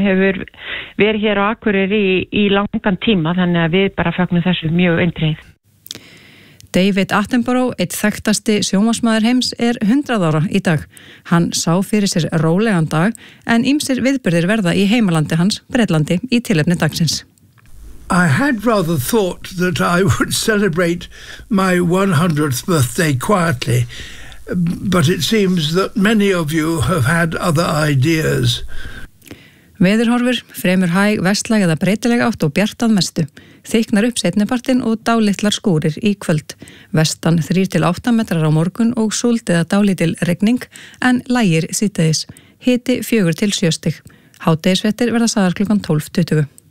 hefur verið hér á Akureyri í langan tíma, þannig að við bara fögnum þessu mjög eindregið. David Attenborough, eitt þekktasti sjónvarpsmaður heims, 100 ára í dag. Hann sá fyrir sér rólegan dag en ýmsir viðburðir verða í heimalandi hans, Bretlandi, í tilefni dagsins. I had rather thought that I would celebrate my 100th birthday quietly, but it seems that many of you have had other ideas. Veðurhorfur, fremur hæg, vestlæg eða breytileg átt og bjart að mestu. Þyknar upp seinnipartinn og dálitlar skúrir í kvöld. Vestan 3-8 metrar á morgun og súld eða dálítil regning en lægir síðdegis. Hiti 4-7 stig. Hádegisfréttir verða sagðar klukkan 12:20.